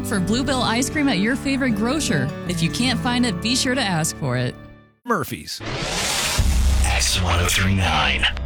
Look for Bluebell ice cream at your favorite grocer. If you can't find it, be sure to ask for it. Murphy's. X1039.